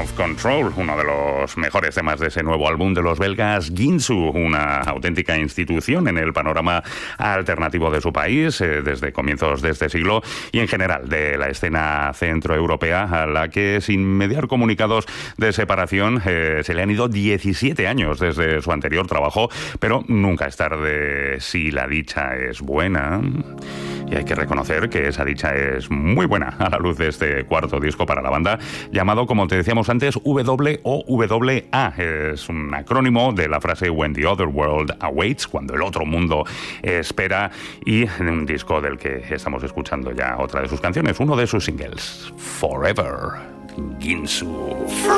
of Control, uno de los mejores temas de ese nuevo álbum de los belgas Ginsu, una auténtica institución en el panorama alternativo de su país desde comienzos de este siglo y en general de la escena centroeuropea, a la que sin mediar comunicados de separación se le han ido 17 años desde su anterior trabajo, pero nunca es tarde si la dicha es buena. Y hay que reconocer que esa dicha es muy buena a la luz de este cuarto disco para la banda, llamado, como te decíamos antes, WOWA. Es un acrónimo de la frase When the Other World Awaits, cuando el otro mundo espera, y en un disco del que estamos escuchando ya otra de sus canciones, uno de sus singles, Forever, Ginsu.